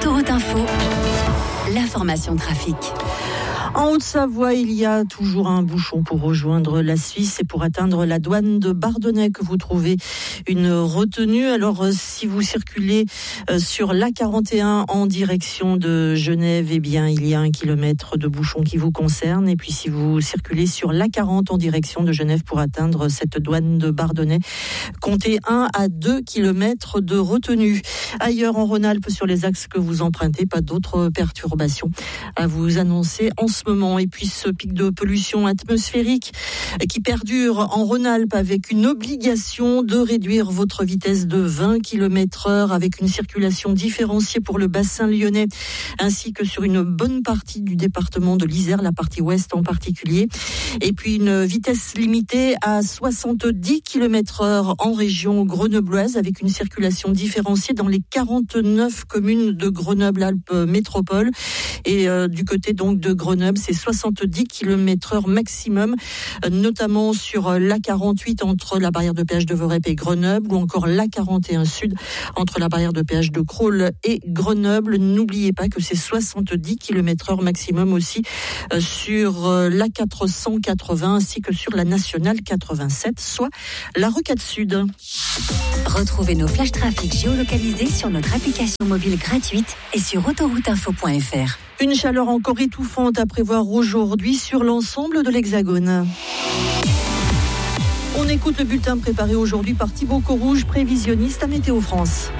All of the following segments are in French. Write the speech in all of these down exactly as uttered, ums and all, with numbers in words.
Autoroute Info, l'information trafic. En Haute-Savoie, il y a toujours un bouchon pour rejoindre la Suisse et pour atteindre la douane de Bardonnay que vous trouvez une retenue. Alors, si vous circulez sur l'A quarante et un en direction de Genève, eh bien, il y a un kilomètre de bouchon qui vous concerne. Et puis, si vous circulez sur l'A quarante en direction de Genève pour atteindre cette douane de Bardonnay, comptez un à deux kilomètres de retenue. Ailleurs en Rhône-Alpes, sur les axes que vous empruntez, pas d'autres perturbations à vous annoncer en ce moment. Et puis ce pic de pollution atmosphérique qui perdure en Rhône-Alpes avec une obligation de réduire votre vitesse de vingt kilomètres heure avec une circulation différenciée pour le bassin lyonnais ainsi que sur une bonne partie du département de l'Isère, la partie ouest en particulier. Et puis une vitesse limitée à soixante-dix kilomètres heure en région grenobloise avec une circulation différenciée dans les quarante-neuf communes de Grenoble-Alpes Métropole. Et euh, du côté donc de Grenoble, c'est soixante-dix kilomètres heure maximum, euh, notamment sur l'A quarante-huit entre la barrière de péage de Vorep et Grenoble, ou encore l'A quarante et un Sud entre la barrière de péage de Crolles et Grenoble. N'oubliez pas que c'est soixante-dix kilomètres heure maximum aussi euh, sur euh, l'A quatre cent quatre-vingts ainsi que sur la nationale quatre-vingt-sept, soit la rocade sud. Retrouvez nos flash trafic géolocalisés sur notre application mobile gratuite et sur autoroute info point f r. Une chaleur encore étouffante à prévoir aujourd'hui sur l'ensemble de l'Hexagone. On écoute le bulletin préparé aujourd'hui par Thibaut Corouge, prévisionniste à Météo France.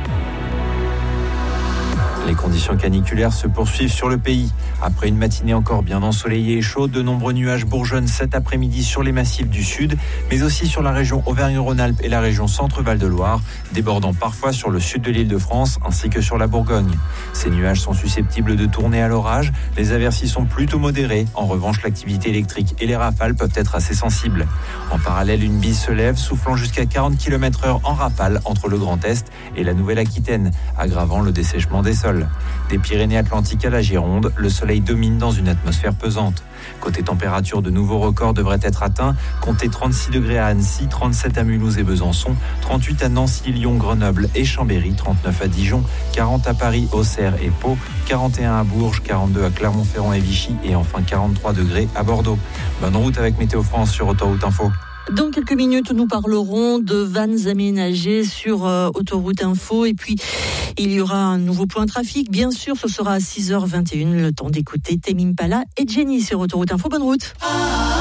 Les conditions caniculaires se poursuivent sur le pays. Après une matinée encore bien ensoleillée et chaude, de nombreux nuages bourgeonnent cet après-midi sur les massifs du sud, mais aussi sur la région Auvergne-Rhône-Alpes et la région Centre-Val de Loire, débordant parfois sur le sud de l'Île-de-France ainsi que sur la Bourgogne. Ces nuages sont susceptibles de tourner à l'orage. Les aversis sont plutôt modérés. En revanche, l'activité électrique et les rafales peuvent être assez sensibles. En parallèle, une bise se lève, soufflant jusqu'à quarante kilomètres heure en rafale entre le Grand Est et la Nouvelle-Aquitaine, aggravant le dessèchement des sols. Des Pyrénées-Atlantiques à la Gironde, le soleil domine dans une atmosphère pesante. Côté température, de nouveaux records devraient être atteints. Comptez trente-six degrés à Annecy, trente-sept à Mulhouse et Besançon, trente-huit à Nancy, Lyon, Grenoble et Chambéry, trente-neuf à Dijon, quarante à Paris, Auxerre et Pau, quarante et un à Bourges, quarante-deux à Clermont-Ferrand et Vichy et enfin quarante-trois degrés à Bordeaux. Bonne route avec Météo France sur Autoroute Info. Dans quelques minutes, nous parlerons de vannes aménagées sur euh, Autoroute Info. Et puis, il y aura un nouveau point trafic. Bien sûr, ce sera à six heures vingt et une, le temps d'écouter Tame Impala et Jenny sur Autoroute Info. Bonne route.